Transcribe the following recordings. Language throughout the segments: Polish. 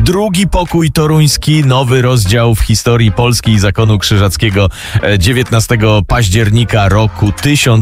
Drugi pokój toruński, nowy rozdział w historii Polski i zakonu krzyżackiego. 19 października roku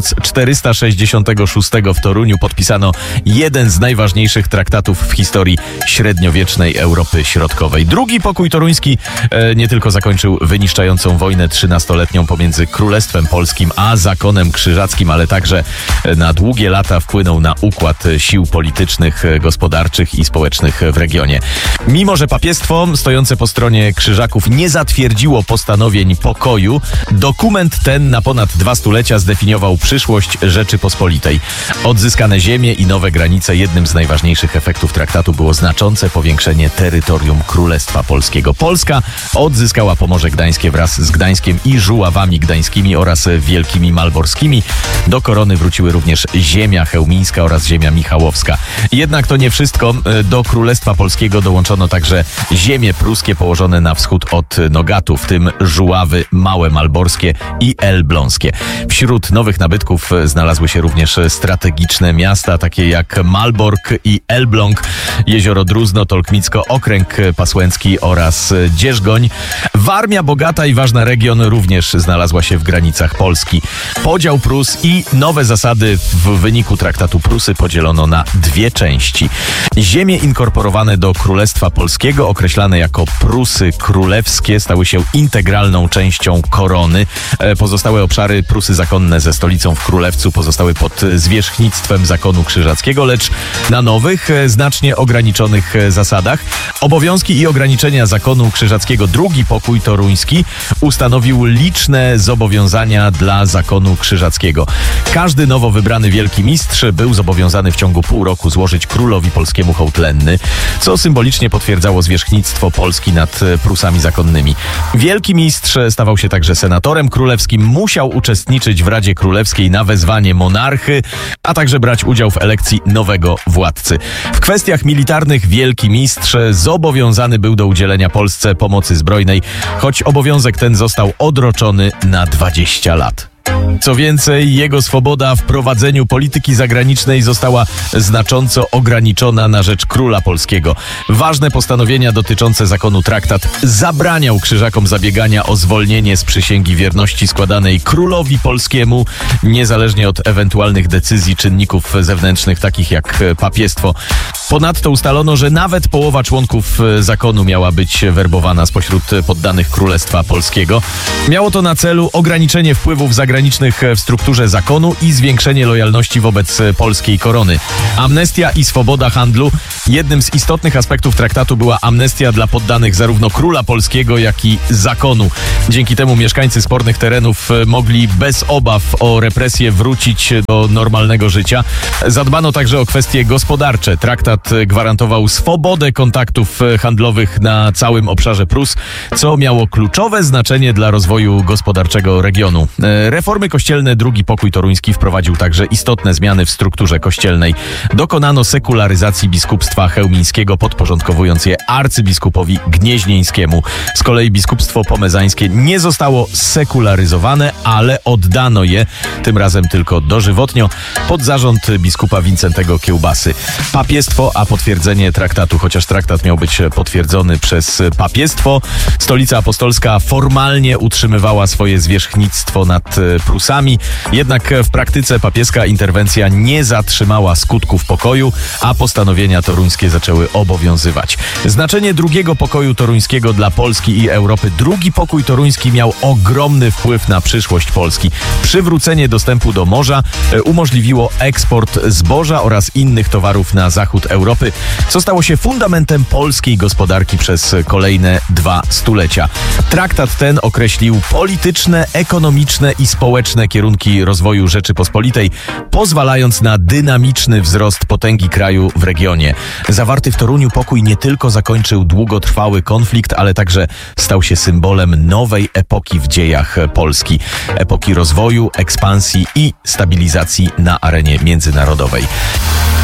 1466 w Toruniu podpisano jeden z najważniejszych traktatów w historii średniowiecznej Europy Środkowej. Drugi pokój toruński nie tylko zakończył wyniszczającą wojnę 13-letnią pomiędzy Królestwem Polskim a zakonem krzyżackim, ale także na długie lata wpłynął na układ sił politycznych, gospodarczych i społecznych w regionie. Mimo że papiestwo stojące po stronie krzyżaków nie zatwierdziło postanowień pokoju, dokument ten na ponad 2 stulecia zdefiniował przyszłość Rzeczypospolitej. Odzyskane ziemie i nowe granice. Jednym z najważniejszych efektów traktatu było znaczące powiększenie terytorium Królestwa Polskiego. Polska odzyskała Pomorze Gdańskie wraz z Gdańskiem i Żuławami Gdańskimi oraz Wielkimi Malborskimi. Do korony wróciły również ziemia chełmińska oraz ziemia michałowska. Jednak to nie wszystko. Do Królestwa Polskiego dołączono także ziemie pruskie położone na wschód od Nogatu, w tym Żuławy Małe Malborskie i Elbląskie. Wśród nowych nabytków znalazły się również strategiczne miasta, takie jak Malbork i Elbląg, jezioro Druzno, Tolkmicko, Okręg Pasłęcki oraz Dzierzgoń. Warmia, bogata i ważna region, również znalazła się w granicach Polski. Podział Prus i nowe zasady w wyniku traktatu Prusy podzielono na 2 części. Ziemie inkorporowane do Królestwa Polskiego, określane jako Prusy Królewskie, stały się integralną częścią korony. Pozostałe obszary Prusy zakonne ze stolicą w Królewcu pozostały pod zwierzchnictwem zakonu krzyżackiego, lecz na nowych, znacznie ograniczonych zasadach. Obowiązki i ograniczenia zakonu krzyżackiego drugi pokój toruński ustanowił liczne zobowiązania dla zakonu krzyżackiego. Każdy nowo wybrany wielki mistrz był zobowiązany w ciągu pół roku złożyć królowi polskiemu hołd lenny, co symbolicznie potwierdzało zwierzchnictwo Polski nad Prusami zakonnymi. Wielki mistrz stawał się także senatorem królewskim, musiał uczestniczyć w Radzie Królewskiej na wezwanie monarchy, a także brać udział w elekcji nowego władcy. W kwestiach militarnych wielki mistrz zobowiązany był do udzielenia Polsce pomocy zbrojnej, choć obowiązek ten został odroczony na 20 lat. Co więcej, jego swoboda w prowadzeniu polityki zagranicznej została znacząco ograniczona na rzecz króla polskiego. Ważne postanowienia dotyczące zakonu traktat zabraniał krzyżakom zabiegania o zwolnienie z przysięgi wierności składanej królowi polskiemu, niezależnie od ewentualnych decyzji czynników zewnętrznych, takich jak papiestwo. Ponadto ustalono, że nawet połowa członków zakonu miała być werbowana spośród poddanych Królestwa Polskiego. Miało to na celu ograniczenie wpływów zagranicznych w strukturze zakonu i zwiększenie lojalności wobec polskiej korony. Amnestia i swoboda handlu. Jednym z istotnych aspektów traktatu była amnestia dla poddanych zarówno króla polskiego, jak i zakonu. Dzięki temu mieszkańcy spornych terenów mogli bez obaw o represje wrócić do normalnego życia. Zadbano także o kwestie gospodarcze. Traktat gwarantował swobodę kontaktów handlowych na całym obszarze Prus, co miało kluczowe znaczenie dla rozwoju gospodarczego regionu. Reformy kościelne drugi pokój toruński wprowadził także istotne zmiany w strukturze kościelnej. Dokonano sekularyzacji biskupstwa chełmińskiego, podporządkowując je arcybiskupowi gnieźnieńskiemu. Z kolei biskupstwo pomezańskie nie zostało sekularyzowane, ale oddano je, tym razem tylko dożywotnio, pod zarząd biskupa Wincentego Kiełbasy. Papiestwo, a potwierdzenie traktatu, chociaż traktat miał być potwierdzony przez papiestwo, Stolica Apostolska formalnie utrzymywała swoje zwierzchnictwo nad Prusami, jednak w praktyce papieska interwencja nie zatrzymała skutków pokoju, a postanowienia toruńskie zaczęły obowiązywać. Znaczenie drugiego pokoju toruńskiego dla Polski i Europy. Drugi pokój toruński miał ogromny wpływ na przyszłość Polski. Przywrócenie dostępu do morza umożliwiło eksport zboża oraz innych towarów na zachód Europy, co stało się fundamentem polskiej gospodarki przez kolejne 2 stulecia. Traktat ten określił polityczne, ekonomiczne i społeczne kierunki rozwoju Rzeczypospolitej, pozwalając na dynamiczny wzrost potęgi kraju w regionie. Zawarty w Toruniu pokój nie tylko zakończył długotrwały konflikt, ale także stał się symbolem nowej epoki w dziejach Polski. Epoki rozwoju, ekspansji i stabilizacji na arenie międzynarodowej.